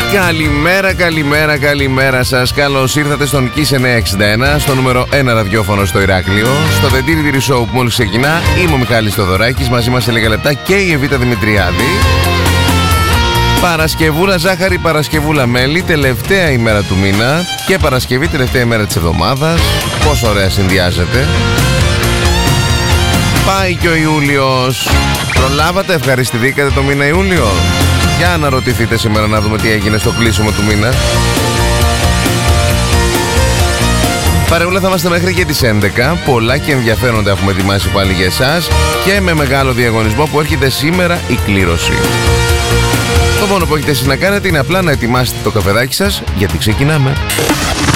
Καλημέρα σας. Καλώς ήρθατε στον Kiss 961, στο νούμερο 1 ραδιόφωνο στο Ηράκλειο. Στο The Diri Show που μόλις ξεκινά, είμαι ο Μιχάλης Θοδωράκης. Μαζί μας σε λίγα λεπτά και η Εβίτα Δημητριάδη. Παρασκευούλα ζάχαρη, Παρασκευούλα μέλι, τελευταία ημέρα του μήνα και Παρασκευή, τελευταία ημέρα της εβδομάδας. Πόσο ωραία συνδυάζεται. Πάει και ο Ιούλιος. Προλάβατε, ευχαριστηθήκατε το μήνα Ιούλιο? Για να ρωτηθείτε σήμερα να δούμε τι έγινε στο κλείσιμο του μήνα. Παρεούλα θα είμαστε μέχρι και τις 11. Πολλά και ενδιαφέροντα έχουμε ετοιμάσει πάλι για εσάς και με μεγάλο διαγωνισμό που έρχεται σήμερα η κλήρωση. Το μόνο που έχετε εσείς να κάνετε είναι απλά να ετοιμάσετε το καφεδάκι σας, γιατί ξεκινάμε.